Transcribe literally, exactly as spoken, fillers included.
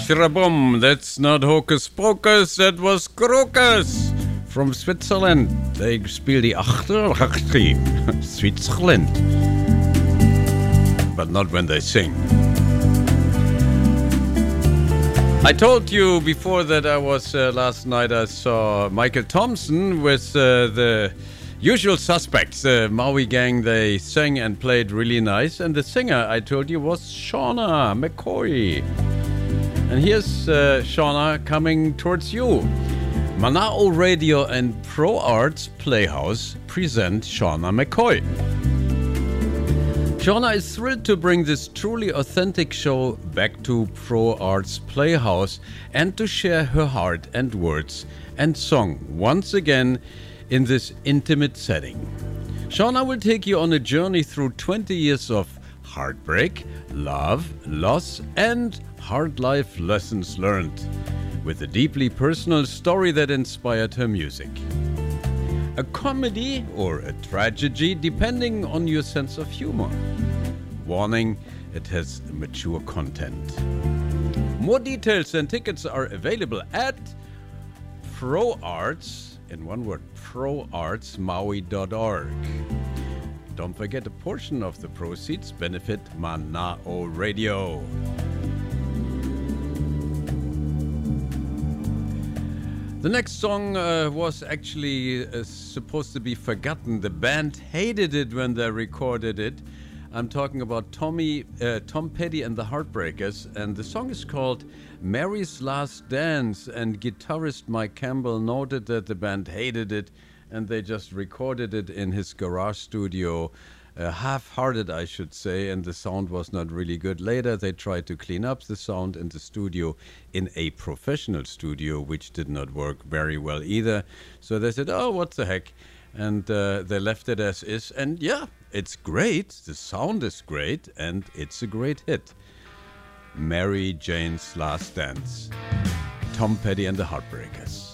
Shrabum, that's not Hocus Pocus, that was Krokus from Switzerland. They spiel die achter, Switzerland. But not when they sing. I told you before that I was, uh, last night I saw Michael Thompson with uh, the Usual Suspects, the Maui gang. They sang and played really nice. And the singer, I told you, was Shauna McCoy. And here's uh, Shauna coming towards you. Mana'o Radio and Pro Arts Playhouse present Shauna McCoy. Shauna is thrilled to bring this truly authentic show back to Pro Arts Playhouse and to share her heart and words and song once again in this intimate setting. Shauna will take you on a journey through twenty years of heartbreak, love, loss, and hard life lessons learned, with a deeply personal story that inspired her music. A comedy or a tragedy, depending on your sense of humor. Warning, it has mature content. More details and tickets are available at ProArts, in one word, pro arts maui dot org. Don't forget, a portion of the proceeds benefit Mana'o Radio. The next song uh, was actually uh, supposed to be forgotten. The band hated it when they recorded it. I'm talking about Tommy, uh, Tom Petty and the Heartbreakers, and the song is called Mary's Last Dance, and guitarist Mike Campbell noted that the band hated it and they just recorded it in his garage studio, uh, half-hearted I should say, and the sound was not really good. Later they tried to clean up the sound in the studio, in a professional studio, which did not work very well either. So they said, oh, what the heck, and uh, they left it as is, and yeah, it's great, the sound is great, and it's a great hit. Mary Jane's Last Dance, Tom Petty and the Heartbreakers.